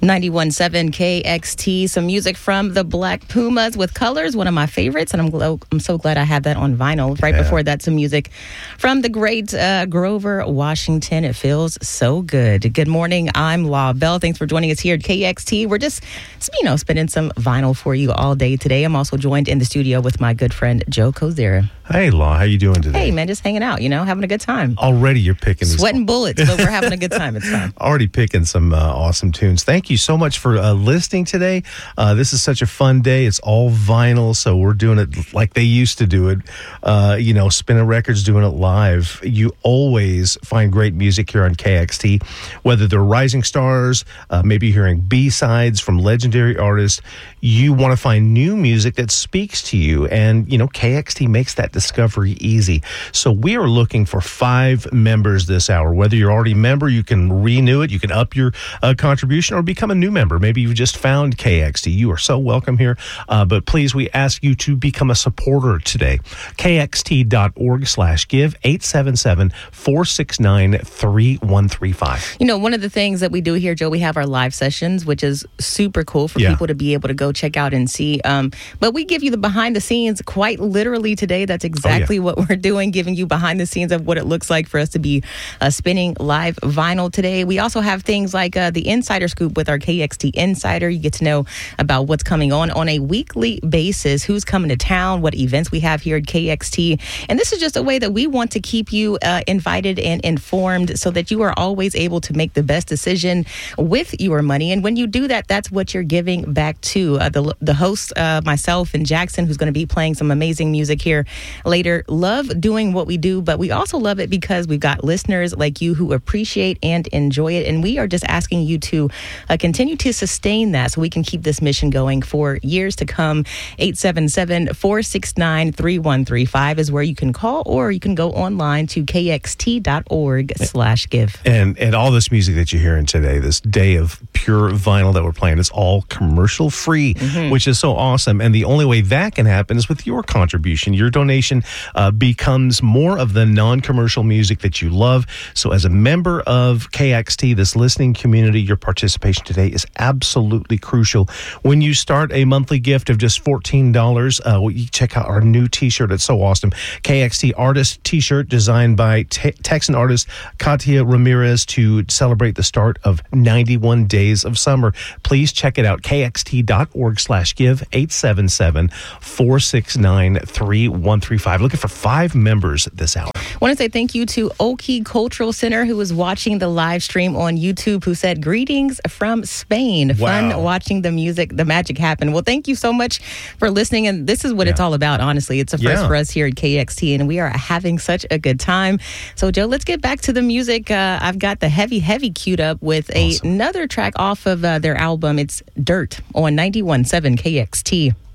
91.7 KXT, some music from the Black Pumas with Colors, one of my favorites, and I'm so glad I have that on vinyl. Right before that, some music from the great Grover Washington. It feels so good. Good morning, I'm Law Bell. Thanks for joining us here at KXT. We're just, spinning some vinyl for you all day today. I'm also joined in the studio with my good friend Joe Kozera. Hey, Law, how you doing today? Hey, man, just hanging out, having a good time. Already you're picking Sweating bullets, but we're having a good time. It's fine. Already picking some awesome tunes. Thank you so much for listening today. This is such a fun day. It's all vinyl, so we're doing it like they used to do it. Spinning records, doing it live. You always find great music here on KXT, whether they're rising stars, maybe hearing B-sides from legendary artists. You want to find new music that speaks to you, and, KXT makes that discovery easy. So we are looking for 5 members this hour. Whether you're already a member, you can renew it, you can up your contribution, or become a new member. Maybe you've just found KXT. You are so welcome here. But please, we ask you to become a supporter today. KXT.org/give, 877-469-3135. One of the things that we do here, Joe, we have our live sessions, which is super cool for people to be able to go check out and see. But we give you the behind the scenes quite literally today. That's exactly what we're doing, giving you behind the scenes of what it looks like for us to be spinning live vinyl today. We also have things like the Insider Scoop with our KXT Insider. You get to know about what's coming on a weekly basis, who's coming to town, what events we have here at KXT. And this is just a way that we want to keep you invited and informed so that you are always able to make the best decision with your money. And when you do that, that's what you're giving back to. The host, myself and Jackson, who's going to be playing some amazing music here later, love doing what we do, but we also love it because we've got listeners like you who appreciate and enjoy it. And we are just asking you to continue to sustain that so we can keep this mission going for years to come. 877-469-3135 is where you can call, or you can go online to kxt.org/give. And all this music that you're hearing today, this day of pure vinyl that we're playing, is all commercial free, which is so awesome. And the only way that can happen is with your contribution. Your donation becomes more of the non-commercial music that you love. So as a member of KXT, this listening community, your participation today is absolutely crucial. When you start a monthly gift of just $14, you check out our new t-shirt. It's so awesome. KXT Artist t-shirt designed by Texan artist Katia Ramirez to celebrate the start of 91 days of summer. Please check it out. KXT.org/give, 877-469-3135. Looking for 5 members this hour. I want to say thank you to Oki Cultural Center, who was watching the live stream on YouTube, who said, "Greetings from Spain. Wow. Fun watching the magic happen." Well, thank you so much for listening. And this is what it's all about, honestly. It's a first for us here at KXT, and we are having such a good time. So, Joe, let's get back to the music. I've got the Heavy queued up with another track off of their album. It's Dirt on 91.7 KXT.